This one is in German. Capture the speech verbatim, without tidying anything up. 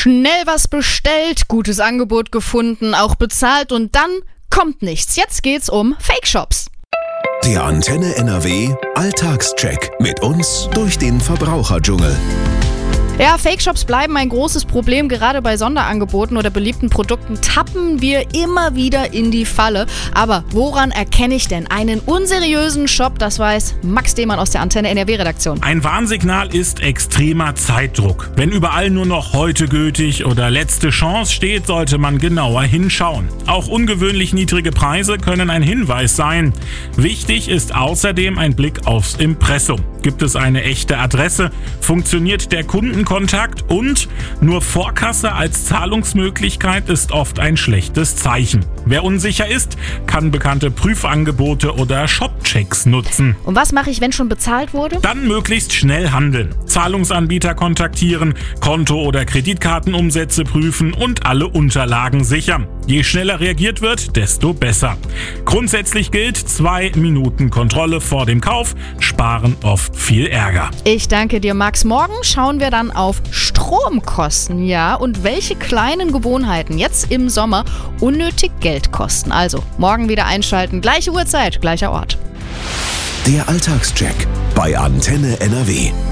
Schnell was bestellt, gutes Angebot gefunden, auch bezahlt und dann kommt nichts. Jetzt geht's um Fake-Shops. Der Antenne N R W Alltagscheck mit uns durch den Verbraucherdschungel. Ja, Fake-Shops bleiben ein großes Problem. Gerade bei Sonderangeboten oder beliebten Produkten tappen wir immer wieder in die Falle. Aber woran erkenne ich denn einen unseriösen Shop? Das weiß Max Dehmann aus der Antenne N R W-Redaktion. Ein Warnsignal ist extremer Zeitdruck. Wenn überall nur noch heute gültig oder letzte Chance steht, sollte man genauer hinschauen. Auch ungewöhnlich niedrige Preise können ein Hinweis sein. Wichtig ist außerdem ein Blick aufs Impressum. Gibt es eine echte Adresse? Funktioniert der Kundenkontakt? Und nur Vorkasse als Zahlungsmöglichkeit ist oft ein schlechtes Zeichen. Wer unsicher ist, kann bekannte Prüfangebote oder Shopchecks nutzen. Und was mache ich, wenn schon bezahlt wurde? Dann möglichst schnell handeln. Zahlungsanbieter kontaktieren, Konto- oder Kreditkartenumsätze prüfen und alle Unterlagen sichern. Je schneller reagiert wird, desto besser. Grundsätzlich gilt, zwei Minuten Kontrolle vor dem Kauf sparen oft viel Ärger. Ich danke dir, Max. Morgen schauen wir dann auf Stromkosten, ja, und welche kleinen Gewohnheiten jetzt im Sommer unnötig Geld kosten. Also, morgen wieder einschalten, gleiche Uhrzeit, gleicher Ort. Der Alltagscheck bei Antenne N R W.